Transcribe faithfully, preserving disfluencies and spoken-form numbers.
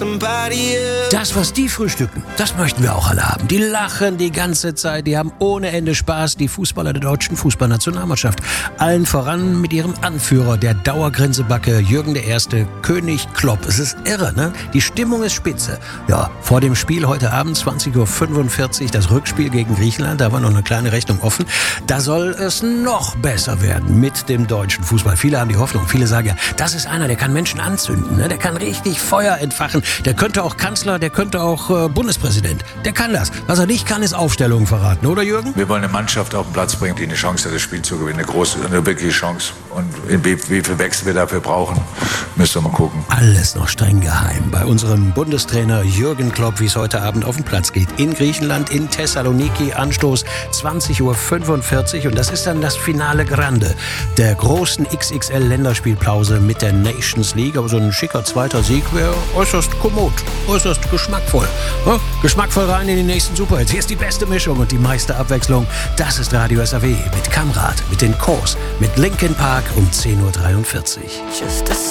somebody else. Das, was die frühstücken, das möchten wir auch alle haben. Die lachen die ganze Zeit, die haben ohne Ende Spaß, die Fußballer der deutschen Fußballnationalmannschaft. Allen voran mit ihrem Anführer, der Dauergrinsebacke Jürgen der Erste, König Klopp. Es ist irre, ne? Die Stimmung ist spitze. Ja, vor dem Spiel heute Abend zwanzig Uhr fünfundvierzig, das Rückspiel gegen Griechenland, da war noch eine kleine Rechnung offen. Da soll es noch besser werden mit dem deutschen Fußball. Viele haben die Hoffnung, viele sagen ja, das ist einer, der kann Menschen anzünden, ne? Der kann richtig Feuer entfachen, der könnte auch Kanzler, der könnte auch äh, Bundespräsident. Der kann das. Was er nicht kann, ist Aufstellungen verraten, oder Jürgen? Wir wollen eine Mannschaft auf den Platz bringen, die eine Chance hat, das Spiel zu gewinnen. Eine große, eine wirkliche Chance. Und wie, wie viel Wechsel wir dafür brauchen, müsst ihr mal gucken. Alles noch streng geheim bei unserem Bundestrainer Jürgen Klopp, wie es heute Abend auf den Platz geht. In Griechenland, in Thessaloniki, Anstoß zwanzig Uhr fünfundvierzig. Und das ist dann das Finale Grande der großen X X L-Länderspielpause mit der Nations League. Aber so ein schicker zweiter Sieg wäre äußerst kommod, äußerst geschmackvoll. Ja, geschmackvoll rein in die nächsten Superhits. Hier ist die beste Mischung und die meiste Abwechslung. Das ist Radio S R W mit Kamrat, mit den Kors, mit Linkin Park um zehn Uhr dreiundvierzig. Just a